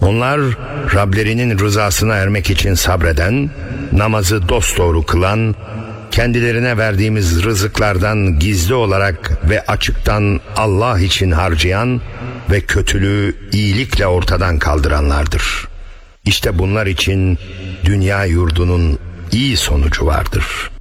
Onlar Rablerinin rızasına ermek için sabreden, namazı dosdoğru kılan, kendilerine verdiğimiz rızıklardan gizli olarak ve açıktan Allah için harcayan ve kötülüğü iyilikle ortadan kaldıranlardır. İşte bunlar için dünya yurdunun iyi sonucu vardır.